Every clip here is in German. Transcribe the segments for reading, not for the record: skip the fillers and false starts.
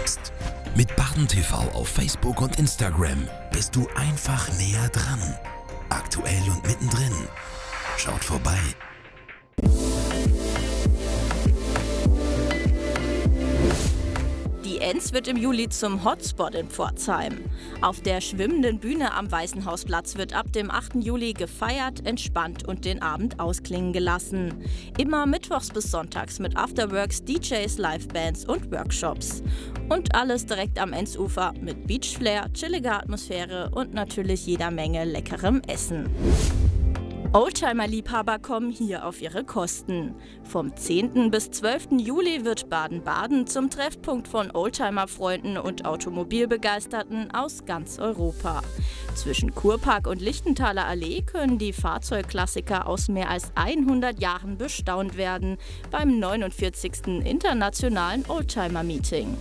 wächst. Mit Baden TV auf Facebook und Instagram bist du einfach näher dran. Aktuell und mittendrin. Schaut vorbei. Die Enns wird im Juli zum Hotspot in Pforzheim. Auf der schwimmenden Bühne am Weißenhausplatz wird ab dem 8. Juli gefeiert, entspannt und den Abend ausklingen gelassen. Immer mittwochs bis sonntags mit Afterworks, DJs, Livebands und Workshops. Und alles direkt am Ennsufer mit Beachflair, chilliger Atmosphäre und natürlich jeder Menge leckerem Essen. Oldtimer-Liebhaber kommen hier auf ihre Kosten. Vom 10. bis 12. Juli wird Baden-Baden zum Treffpunkt von Oldtimer-Freunden und Automobilbegeisterten aus ganz Europa. Zwischen Kurpark und Lichtenthaler Allee können die Fahrzeugklassiker aus mehr als 100 Jahren bestaunt werden beim 49. Internationalen Oldtimer-Meeting.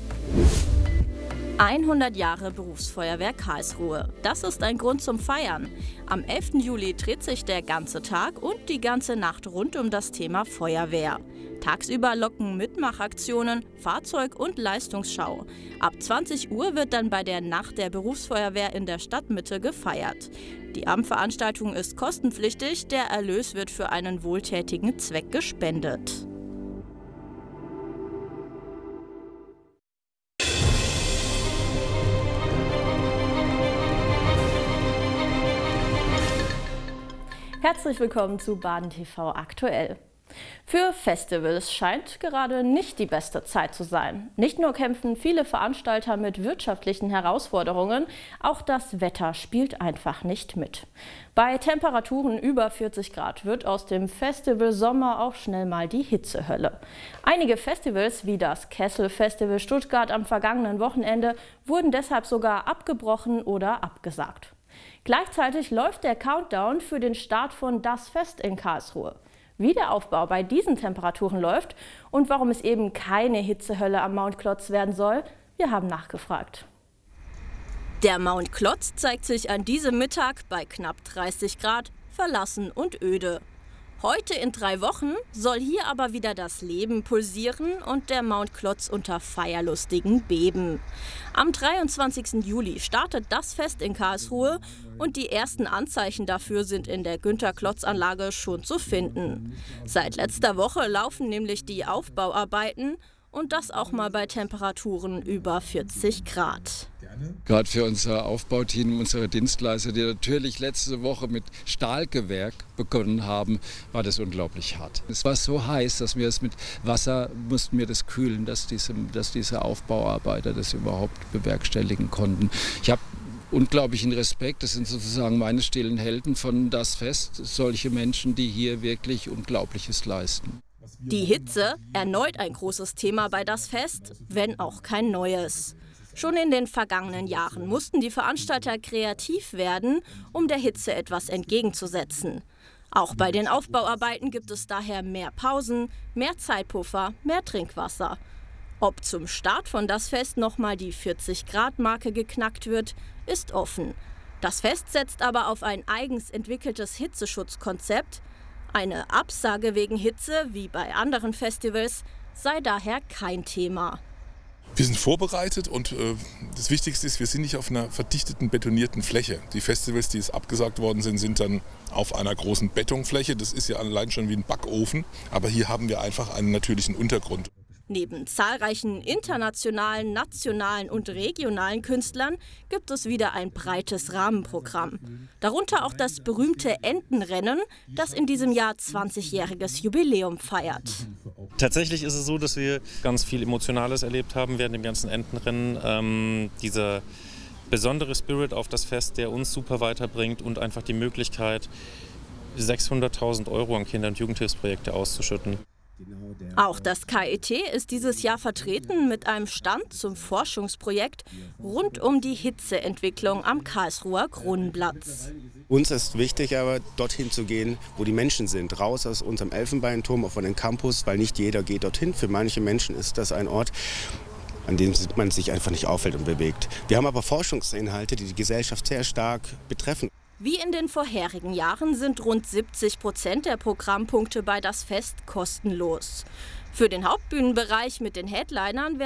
100 Jahre Berufsfeuerwehr Karlsruhe. Das ist ein Grund zum Feiern. Am 11. Juli dreht sich der ganze Tag und die ganze Nacht rund um das Thema Feuerwehr. Tagsüber locken Mitmachaktionen, Fahrzeug- und Leistungsschau. Ab 20 Uhr wird dann bei der Nacht der Berufsfeuerwehr in der Stadtmitte gefeiert. Die Abendveranstaltung ist kostenpflichtig, der Erlös wird für einen wohltätigen Zweck gespendet. Herzlich willkommen zu Baden TV aktuell. Für Festivals scheint gerade nicht die beste Zeit zu sein. Nicht nur kämpfen viele Veranstalter mit wirtschaftlichen Herausforderungen, auch das Wetter spielt einfach nicht mit. Bei Temperaturen über 40 Grad wird aus dem Festival Sommer auch schnell mal die Hitzehölle. Einige Festivals wie das Kessel Festival Stuttgart am vergangenen Wochenende wurden deshalb sogar abgebrochen oder abgesagt. Gleichzeitig läuft der Countdown für den Start von Das Fest in Karlsruhe. Wie der Aufbau bei diesen Temperaturen läuft und warum es eben keine Hitzehölle am Mount Klotz werden soll, wir haben nachgefragt. Der Mount Klotz zeigt sich an diesem Mittag bei knapp 30 Grad verlassen und öde. Heute in 3 Wochen soll hier aber wieder das Leben pulsieren und der Mount Klotz unter feierlustigen beben. Am 23. Juli startet das Fest in Karlsruhe und die ersten Anzeichen dafür sind in der Günter-Klotz-Anlage schon zu finden. Seit letzter Woche laufen nämlich die Aufbauarbeiten und das auch mal bei Temperaturen über 40 Grad. Gerade für unser Aufbauteam, unsere Dienstleister, die natürlich letzte Woche mit Stahlgewerk begonnen haben, war das unglaublich hart. Es war so heiß, dass wir es mit Wasser mussten wir das kühlen, dass diese Aufbauarbeiter das überhaupt bewerkstelligen konnten. Ich habe unglaublichen Respekt, das sind sozusagen meine stillen Helden von Das Fest, solche Menschen, die hier wirklich Unglaubliches leisten. Die Hitze, erneut ein großes Thema bei Das Fest, wenn auch kein neues. Schon in den vergangenen Jahren mussten die Veranstalter kreativ werden, um der Hitze etwas entgegenzusetzen. Auch bei den Aufbauarbeiten gibt es daher mehr Pausen, mehr Zeitpuffer, mehr Trinkwasser. Ob zum Start von Das Fest nochmal die 40-Grad-Marke geknackt wird, ist offen. Das Fest setzt aber auf ein eigens entwickeltes Hitzeschutzkonzept. Eine Absage wegen Hitze, wie bei anderen Festivals, sei daher kein Thema. Wir sind vorbereitet und das Wichtigste ist, wir sind nicht auf einer verdichteten, betonierten Fläche. Die Festivals, die jetzt abgesagt worden sind, sind dann auf einer großen Betonfläche. Das ist ja allein schon wie ein Backofen, aber hier haben wir einfach einen natürlichen Untergrund. Neben zahlreichen internationalen, nationalen und regionalen Künstlern gibt es wieder ein breites Rahmenprogramm. Darunter auch das berühmte Entenrennen, das in diesem Jahr 20-jähriges Jubiläum feiert. Tatsächlich ist es so, dass wir ganz viel Emotionales erlebt haben während dem ganzen Entenrennen. Dieser besondere Spirit auf das Fest, der uns super weiterbringt und einfach die Möglichkeit, 600.000 € an Kinder- und Jugendhilfsprojekte auszuschütten. Auch das KIT ist dieses Jahr vertreten mit einem Stand zum Forschungsprojekt rund um die Hitzeentwicklung am Karlsruher Kronenplatz. Uns ist wichtig, aber dorthin zu gehen, wo die Menschen sind, raus aus unserem Elfenbeinturm, von den Campus, weil nicht jeder geht dorthin. Für manche Menschen ist das ein Ort, an dem man sich einfach nicht auffällt und bewegt. Wir haben aber Forschungsinhalte, die die Gesellschaft sehr stark betreffen. Wie in den vorherigen Jahren sind rund 70% der Programmpunkte bei Das Fest kostenlos. Für den Hauptbühnenbereich mit den Headlinern